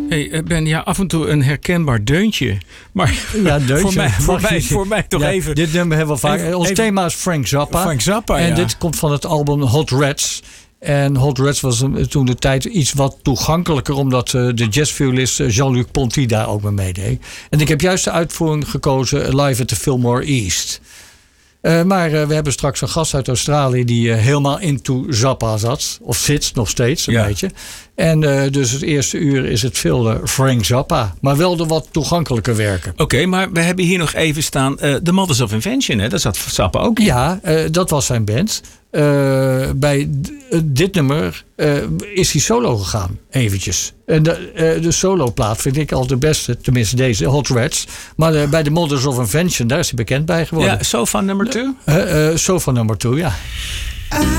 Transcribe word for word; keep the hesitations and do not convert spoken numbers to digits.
Hey, Ben, ja, af en toe een herkenbaar deuntje. Maar ja, deuntje, voor, mij, voor, mij, voor mij toch ja, even... Dit nummer hebben we vaak. Even, Ons even, thema is Frank Zappa. Frank Zappa, En ja. dit komt van het album Hot Rats. En Hot Rats was toen de tijd iets wat toegankelijker... omdat uh, de jazzviolist Jean-Luc Ponty daar ook mee meedeed. En ik heb juist de uitvoering gekozen Live at the Fillmore East. Uh, maar uh, we hebben straks een gast uit Australië... die uh, helemaal into Zappa zat. Of zit nog steeds, een ja. beetje. En uh, dus het eerste uur is het veel uh, Frank Zappa. Maar wel de wat toegankelijke werken. Oké, okay, maar we hebben hier nog even staan... Uh, The Mothers of Invention, hè? Daar zat Zappa ook in. Ja, uh, dat was zijn band. Uh, bij d- dit nummer uh, is hij solo gegaan, eventjes. En de, uh, de soloplaat vind ik al de beste, tenminste deze, Hot Rats. Maar uh, bij de Mothers of Invention, daar is hij bekend bij geworden. Ja, Sofa nummer two? Uh, uh, Sofa nummer two, ja.